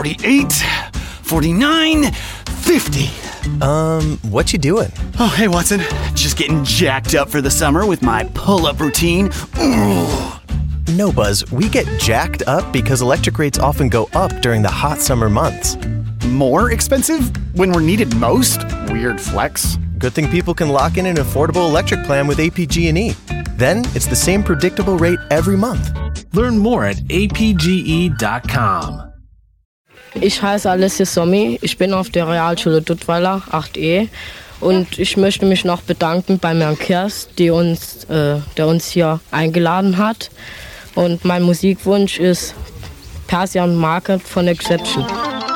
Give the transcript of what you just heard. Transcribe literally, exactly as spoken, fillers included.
forty-eight, forty-nine, fifty. Um, what you doing? Oh, hey, Watson. Just getting jacked up for the summer with my pull-up routine. Ooh. No, Buzz, we get jacked up because electric rates often go up during the hot summer months. More expensive when we're needed most? Weird flex. Good thing people can lock in an affordable electric plan with A P G and E. Then it's the same predictable rate every month. Learn more at a p g e dot com. Ich heiße Alessia Sommi, ich bin auf der Realschule Duttweiler acht E und ich möchte mich noch bedanken bei Herrn Kerst, die uns, äh, der uns hier eingeladen hat. Und mein Musikwunsch ist Persian Market von Exception.